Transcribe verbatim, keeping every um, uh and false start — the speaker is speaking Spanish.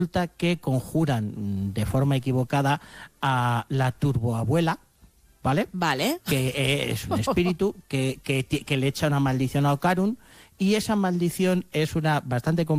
resulta que conjuran de forma equivocada a la turboabuela, ¿vale? Vale. Que es un espíritu que, que, que le echa una maldición a Ocarun, y esa maldición es una bastante complicada